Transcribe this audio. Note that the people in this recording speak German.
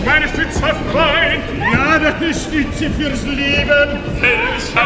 meine Stütze Freund. Ja, deine Stütze fürs Leben. Welcher